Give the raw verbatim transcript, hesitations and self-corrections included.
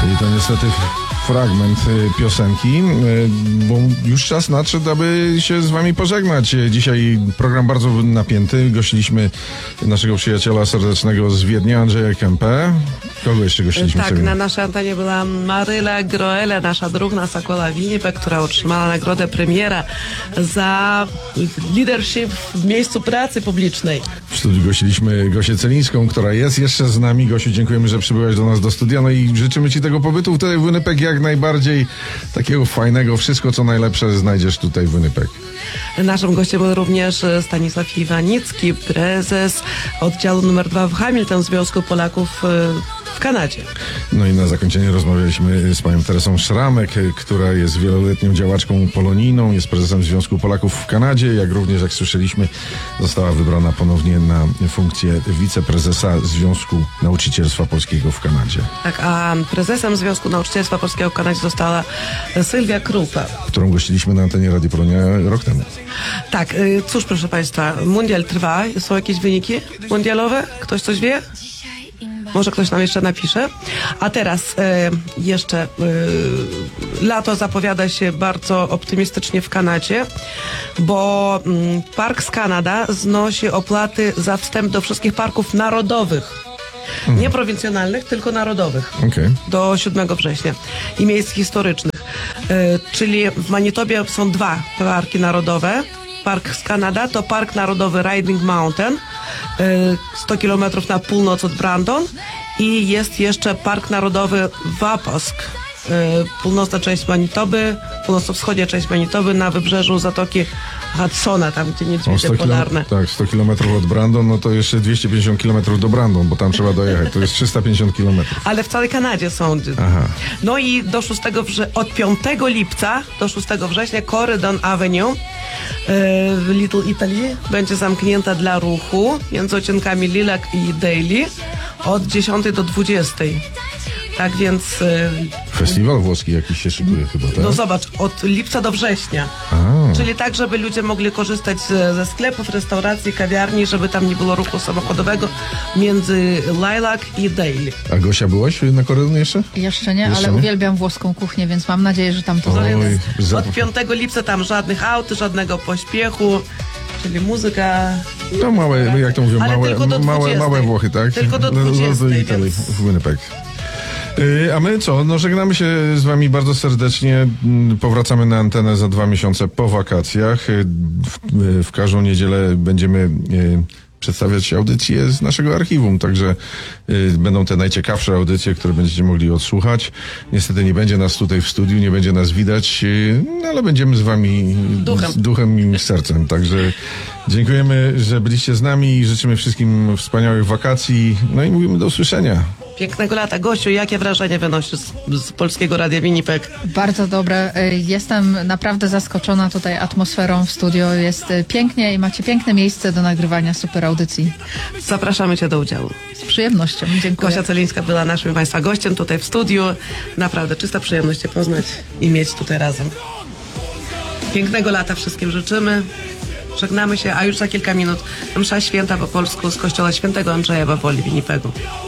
I to niestety fragment piosenki, bo już czas nadszedł, aby się z wami pożegnać. Dzisiaj program bardzo napięty. Gościliśmy naszego przyjaciela serdecznego z Wiednia, Andrzeja Kempę. Kogo jeszcze gościliśmy? Tak, sobie? Na naszej antenie była Maryla Groele, nasza druhna Sokola Winnipeg, która otrzymała nagrodę premiera za leadership w miejscu pracy publicznej. W studiu gościliśmy Gosię Celińską, która jest jeszcze z nami. Gosiu, dziękujemy, że przybyłaś do nas do studia. No i życzymy ci tego pobytu tutaj w Winnipeg jak najbardziej takiego fajnego. Wszystko, co najlepsze znajdziesz tutaj w Winnipeg. Naszym gościem był również Stanisław Iwanicki, prezes oddziału numer dwa w Hamilton Związku Polaków w Kanadzie. No i na zakończenie rozmawialiśmy z panią Teresą Szramek, która jest wieloletnią działaczką polonijną, jest prezesem Związku Polaków w Kanadzie, jak również, jak słyszeliśmy, została wybrana ponownie na funkcję wiceprezesa Związku Nauczycielstwa Polskiego w Kanadzie. Tak, a prezesem Związku Nauczycielstwa Polskiego w Kanadzie została Sylwia Krupa, którą gościliśmy na antenie Radia Polonia rok temu. Tak, cóż, proszę państwa, mundial trwa, są jakieś wyniki mundialowe? Ktoś coś wie? Może ktoś nam jeszcze napisze. A teraz e, jeszcze e, lato zapowiada się bardzo optymistycznie w Kanadzie, bo m, Parks Canada znosi opłaty za wstęp do wszystkich parków narodowych. Mhm. Nie prowincjonalnych, tylko narodowych. Okay. Do siódmego września. I miejsc historycznych. E, czyli w Manitobie są dwa parki narodowe. Park z Kanada to Park Narodowy Riding Mountain, sto kilometrów na północ od Brandon, i jest jeszcze Park Narodowy Wapask, północna część Manitoby, północno-wschodnia część Manitoby na wybrzeżu Zatoki Hudsona, tam gdzie niedźwiedzie polarne. Tak, sto kilometrów od Brandon, no to jeszcze dwieście pięćdziesiąt kilometrów do Brandon, bo tam trzeba dojechać, to jest trzysta pięćdziesiąt kilometrów. Ale w całej Kanadzie są. Aha. No i do szóstego wrze- od piątego lipca do szóstego września Corridon Avenue w Little Italy będzie zamknięta dla ruchu między odcinkami Lilac i Daly od dziesiątej do dwudziestej. Tak więc... Festiwal włoski jakiś się szykuje chyba, tak? No zobacz, od lipca do września. A. Czyli tak, żeby ludzie mogli korzystać z, ze sklepów, restauracji, kawiarni, żeby tam nie było ruchu samochodowego między Lilac i Daly. A Gosia, byłaś na Corydon jeszcze? Jeszcze nie, jeszcze ale nie? uwielbiam włoską kuchnię, więc mam nadzieję, że tam to Oj, za... Od piątego lipca tam żadnych aut, żadnego pośpiechu, czyli muzyka... No małe, jak to mówią, małe, małe, małe Włochy, tak? Tylko do dwudziestej, Italii, więc... w Winnipeg. A my co? No żegnamy się z wami bardzo serdecznie. Powracamy na antenę za dwa miesiące po wakacjach. W, w każdą niedzielę będziemy przedstawiać audycje z naszego archiwum, także y, będą te najciekawsze audycje, które będziecie mogli odsłuchać. Niestety nie będzie nas tutaj w studiu, nie będzie nas widać, y, no, ale będziemy z wami duchem. z duchem i sercem. Także dziękujemy, że byliście z nami i życzymy wszystkim wspaniałych wakacji. No i mówimy do usłyszenia. Pięknego lata. Gosiu, jakie wrażenie wynosisz z, z Polskiego Radia Winnipeg? Bardzo dobre. Jestem naprawdę zaskoczona tutaj atmosferą w studio. Jest pięknie i macie piękne miejsce do nagrywania super audycji. Zapraszamy cię do udziału. Z przyjemnością. Dziękuję. Gosia Celińska była naszym państwa gościem tutaj w studiu. Naprawdę czysta przyjemność cię poznać i mieć tutaj razem. Pięknego lata wszystkim życzymy. Żegnamy się, a już za kilka minut msza święta po polsku z kościoła świętego Andrzeja Bawoli w Winnipegu.